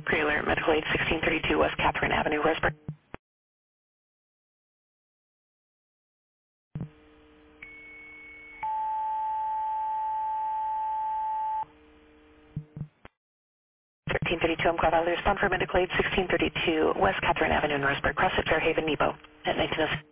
Alert, Medical Aid 1632 West Catherine Avenue, Roseburg. 1332, I'm glad I'll respond for Medical Aid 1632 West Catherine Avenue in Roseburg, CrossFit Fairhaven, Nebo, at 1906.